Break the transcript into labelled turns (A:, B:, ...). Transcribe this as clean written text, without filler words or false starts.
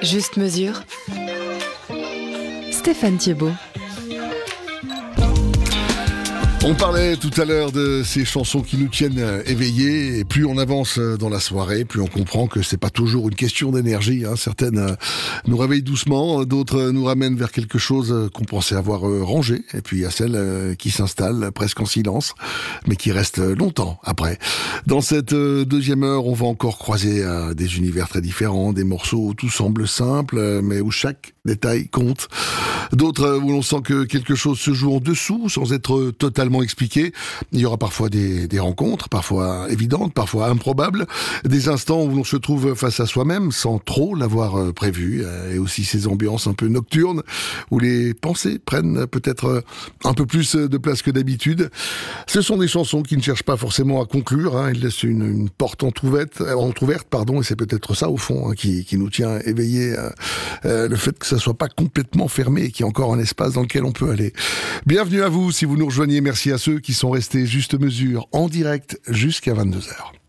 A: Juste mesure. Stéphane Thiebaud.
B: On parlait tout à l'heure de ces chansons qui nous tiennent éveillés, et plus on avance dans la soirée, plus on comprend que c'est pas toujours une question d'énergie. Certaines nous réveillent doucement, d'autres nous ramènent vers quelque chose qu'on pensait avoir rangé, et puis il y a celles qui s'installent presque en silence, mais qui restent longtemps après. Dans cette deuxième heure, on va encore croiser des univers très différents, des morceaux où tout semble simple, mais où chaque détail compte. D'autres où l'on sent que quelque chose se joue en dessous, sans être totalement expliqué. Il y aura parfois des rencontres, parfois évidentes, parfois improbables, des instants où l'on se trouve face à soi-même sans trop l'avoir prévu, et aussi ces ambiances un peu nocturnes où les pensées prennent peut-être un peu plus de place que d'habitude. Ce sont des chansons qui ne cherchent pas forcément à conclure, elles laissent une porte entrouverte, et c'est peut-être ça au fond qui nous tient éveillés, le fait que ça soit pas complètement fermé et qu'il y a encore un espace dans lequel on peut aller. Bienvenue à vous si vous nous rejoignez. Merci à ceux qui sont restés juste mesure en direct jusqu'à 22h.